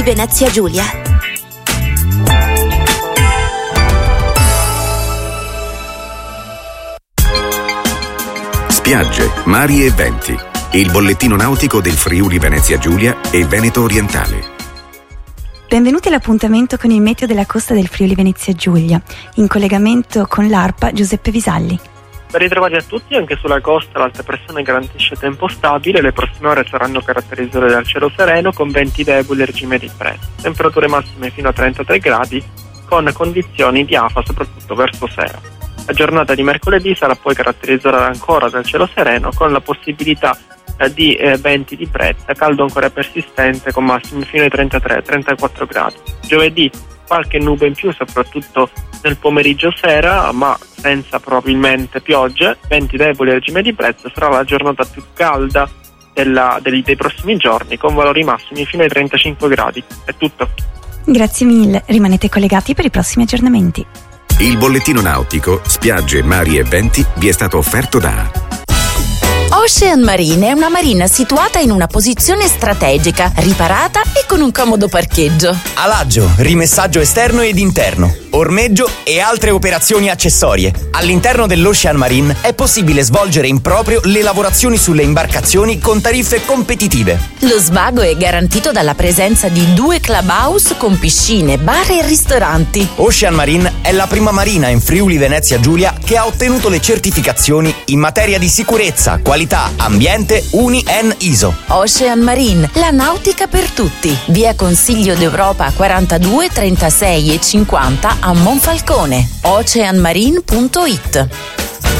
Venezia Giulia. Spiagge, mari e venti. Il bollettino nautico del Friuli Venezia Giulia e Veneto Orientale. Benvenuti all'appuntamento con il meteo della costa del Friuli Venezia Giulia. In collegamento con l'ARPA Giuseppe Visalli. Ben ritrovati a tutti. Anche sulla costa l'alta pressione garantisce tempo stabile. Le prossime ore saranno caratterizzate dal cielo sereno con venti deboli e regime di freddo. Temperature massime fino a 33 gradi con condizioni di afa soprattutto verso sera. La giornata di mercoledì sarà poi caratterizzata ancora dal cielo sereno con la possibilità di venti di brezza, caldo ancora persistente con massimi fino ai 33-34 gradi. Giovedì qualche nube in più soprattutto nel pomeriggio sera, ma senza probabilmente piogge, venti deboli e regime di brezza. Sarà la giornata più calda dei prossimi giorni con valori massimi fino ai 35 gradi. È tutto. Grazie mille, rimanete collegati per i prossimi aggiornamenti. Il bollettino nautico, spiagge, mari e venti vi è stato offerto da Ocean Marine è una marina situata in una posizione strategica, riparata e con un comodo parcheggio. Alaggio, rimessaggio esterno ed interno, ormeggio e altre operazioni accessorie. All'interno dell'Ocean Marine è possibile svolgere in proprio le lavorazioni sulle imbarcazioni con tariffe competitive. Lo svago è garantito dalla presenza di 2 clubhouse con piscine, bar e ristoranti. Ocean Marine è la prima marina in Friuli Venezia Giulia che ha ottenuto le certificazioni in materia di sicurezza, qualità, ambiente, UNI-EN ISO. Ocean Marine, la nautica per tutti. Via Consiglio d'Europa 42, 36 e 50 a Monfalcone. oceanmarine.it.